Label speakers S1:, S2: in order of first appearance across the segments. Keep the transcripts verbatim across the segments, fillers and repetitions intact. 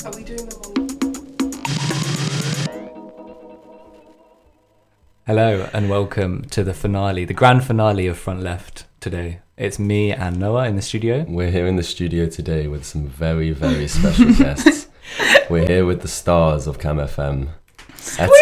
S1: Are we doing them on?
S2: Hello and welcome to the finale, the grand finale of Front Left today. It's me and Noah in the studio.
S3: We're here in the studio today with some very, very special guests. We're here with the stars of Cam F M. Etta,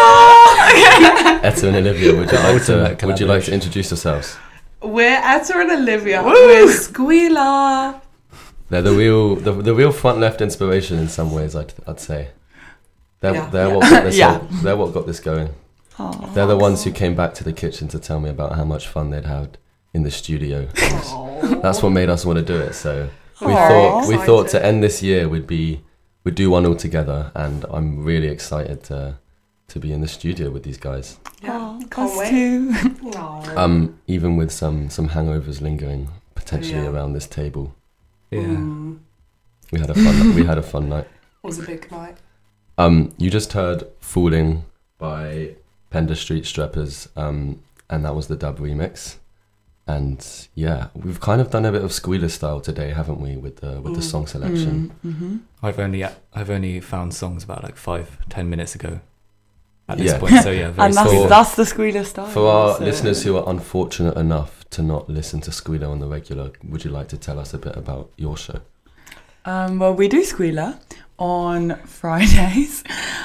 S3: Etta and Olivia, would you, like to, would you like to introduce yourselves?
S1: We're Etta and Olivia. Woo! We're Squealer.
S3: They're the real, the, the real Front Left inspiration in some ways. I'd, I'd say. They're,
S1: Yeah.
S3: they're
S1: Yeah.
S3: what got this.
S4: Yeah.
S3: all- they're what got this going.
S4: Aww.
S3: They're the ones who came back to the kitchen to tell me about how much fun they'd had in the studio. That's what made us want to do it. So we
S4: Aw.
S3: thought we thought to
S1: Excited.
S3: end this year would be we'd do one all together, and I'm really excited to to be in the studio with these guys.
S1: Yeah,
S4: Aw,
S1: can't
S4: us
S1: wait.
S4: too.
S1: Aw.
S3: Um, even with some some hangovers lingering potentially
S1: Yeah.
S3: around this table.
S2: Yeah.
S1: Mm,
S3: We had a fun we had a fun night.
S1: it was a big night.
S3: Um, you just heard "Falling" by Pender Street Streppers, um, and that was the dub remix. And yeah, we've kind of done a bit of Squealer style today, haven't we, with the with the
S1: Mm.
S3: song selection?
S4: Mm-hmm.
S2: I've only I've only found songs about like five, ten minutes ago at this
S3: Yeah.
S2: point. So yeah, very
S4: And that's,
S3: Squealer.
S4: that's the Squealer style.
S3: For our
S4: so-
S3: listeners who are unfortunate enough to not listen to Squealer on the regular, would you like to tell us a bit about your show?
S4: Um, well, we do Squealer on Fridays,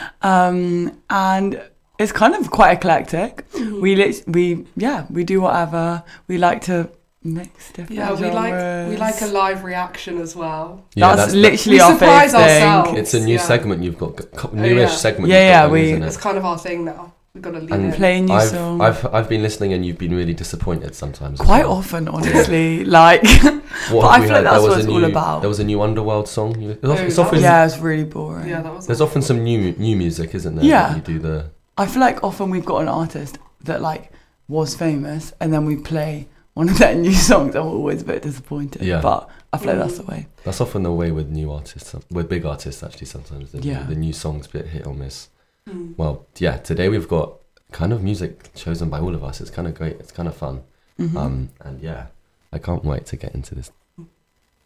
S4: um, and it's kind of quite eclectic.
S1: Mm-hmm.
S4: We lit- we yeah we do whatever we like to mix different
S1: Yeah, we like we
S4: genres.
S1: like a live reaction as well.
S4: That's, literally
S1: We
S4: our
S1: surprise
S4: favourite thing.
S1: ourselves.
S3: It's a new
S1: Yeah.
S3: segment you've got, co-
S1: Oh,
S3: newish
S1: yeah.
S3: segment.
S4: Yeah,
S3: you've
S4: yeah,
S3: got going,
S4: we-
S3: isn't it?
S1: It's kind of our thing now. We've got to lean
S3: And
S1: in.
S4: Play a new
S3: I've,
S4: song.
S3: I've I've been listening and you've been really disappointed sometimes. as
S4: Quite
S3: well.
S4: often, honestly. Like,
S3: What
S4: But
S3: have
S4: I
S3: we
S4: feel like
S3: had?
S4: that's
S3: There was
S4: what
S3: a
S4: it's all
S3: new-
S4: about.
S3: There was a new Underworld song. You- It's, often,
S1: Oh,
S3: it's
S1: that
S3: often,
S1: was-
S4: yeah, it's really boring.
S1: Yeah, that was.
S3: there's often some new new music, isn't there?
S4: Yeah.
S3: that You do the
S4: I feel like often we've got an artist that like was famous, and then we play one of their new songs, and we're always a bit disappointed.
S3: Yeah.
S4: But I feel like
S1: Mm.
S4: that's the way.
S3: that's often the way with new artists, with big artists actually. Sometimes the,
S4: Yeah.
S3: the new songs bit hit or miss.
S1: Mm.
S3: Well, yeah. Today we've got kind of music chosen by all of us. It's kind of great. It's kind of fun.
S4: Mhm.
S3: Um, and yeah, I can't wait to get into this